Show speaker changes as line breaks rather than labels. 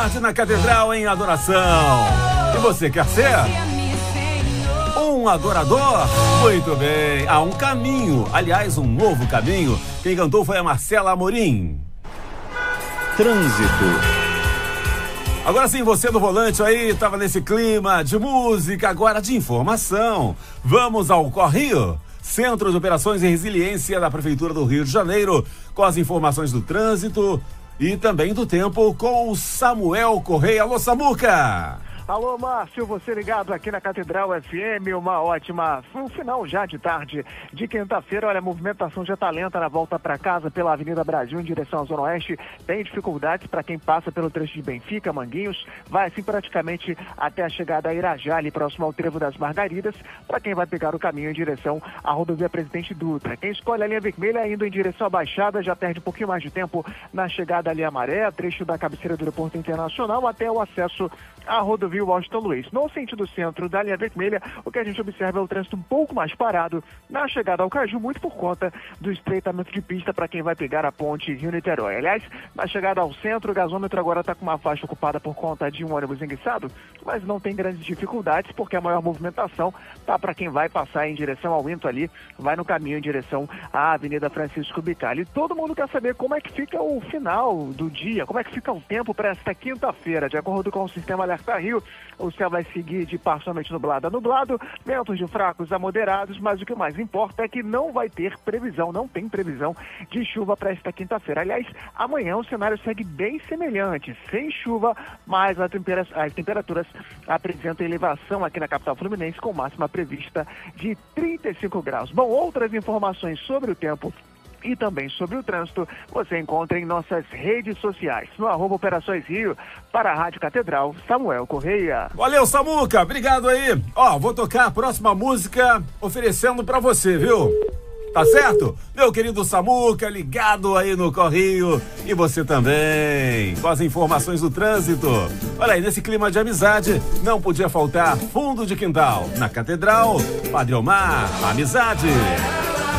Na Catedral em adoração. E você quer ser um adorador? Muito bem, há um caminho, aliás, um novo caminho. Quem cantou foi a Marcela Amorim.
Trânsito.
Agora sim, você no volante aí, estava nesse clima de música, agora de informação. Vamos ao Correio, Centro de Operações e Resiliência da Prefeitura do Rio de Janeiro, com as informações do trânsito e também do tempo com o Samuel Correia. Alô, Samuca!
Alô, Márcio, você ligado aqui na Catedral FM, um final já de tarde de quinta-feira. Olha, a movimentação já está lenta na volta para casa pela Avenida Brasil em direção à Zona Oeste. Tem dificuldades para quem passa pelo trecho de Benfica, Manguinhos, vai assim praticamente até a chegada a Irajá, ali próximo ao Trevo das Margaridas, para quem vai pegar o caminho em direção à rodovia Presidente Dutra. Quem escolhe a linha vermelha indo em direção à Baixada já perde um pouquinho mais de tempo na chegada ali à Maré, trecho da cabeceira do Aeroporto Internacional até o acesso à rodovia Washington Luiz. No sentido centro da linha vermelha, o que a gente observa é o trânsito um pouco mais parado na chegada ao Caju, muito por conta do estreitamento de pista para quem vai pegar a ponte Rio-Niterói. Aliás, na chegada ao centro, o gasômetro agora está com uma faixa ocupada por conta de um ônibus enguiçado, mas não tem grandes dificuldades, porque a maior movimentação está para quem vai passar em direção ao Into ali, vai no caminho em direção à Avenida Francisco Bicalho. E todo mundo quer saber como é que fica o final do dia, como é que fica o tempo para esta quinta-feira. De acordo com o Sistema Alerta Rio, o céu vai seguir de parcialmente nublado a nublado, ventos de fracos a moderados, mas o que mais importa é que não vai ter previsão, não tem previsão de chuva para esta quinta-feira. Aliás, amanhã o cenário segue bem semelhante, sem chuva, mas as temperaturas apresentam elevação aqui na capital fluminense, com máxima prevista de 35 graus. Bom, outras informações sobre o tempo e também sobre o trânsito, você encontra em nossas redes sociais, no @Operações Rio, para a Rádio Catedral, Samuel Correia.
Valeu, Samuca, obrigado aí. Ó, vou tocar a próxima música oferecendo pra você, viu? Tá certo? Meu querido Samuca, ligado aí no Correio, e você também, com as informações do trânsito. Olha aí, nesse clima de amizade, não podia faltar Fundo de Quintal. Na Catedral, Padre Omar, amizade.